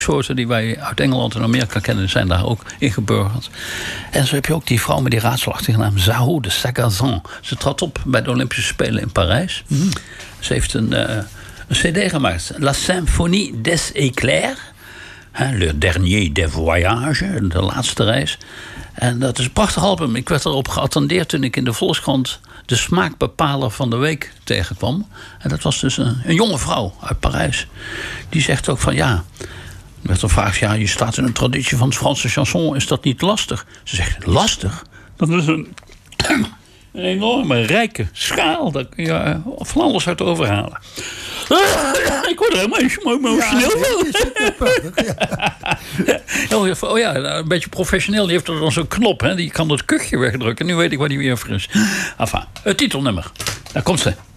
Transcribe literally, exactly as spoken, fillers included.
soorten die wij uit Engeland en Amerika kennen, zijn daar ook ingeburgerd. En zo heb je ook die vrouw met die raadselachtige naam Zahou de Sagazan. Ze trad op bij de Olympische Spelen in Parijs. Mm. Ze heeft een, uh, een cd gemaakt. La Symphonie des Éclairs. Le Dernier des Voyages, de laatste reis. En dat is een prachtig album. Ik werd erop geattendeerd toen ik in de Volkskrant de smaakbepaler van de week tegenkwam. En dat was dus een, een jonge vrouw uit Parijs. Die zegt ook van ja... Er werd gevraagd, ja, je staat in een traditie van het Franse chanson, is dat niet lastig? Ze zegt, lastig? Dat is een, een enorme rijke schaal, daar kun je van alles uit overhalen. Ik word er helemaal emotioneel van. Ja, oh ja, een beetje professioneel, die heeft er dan zo'n knop, hè, die kan dat kuchje wegdrukken. Nu weet ik waar die weer voor is. Enfin, het titelnummer, daar komt ze.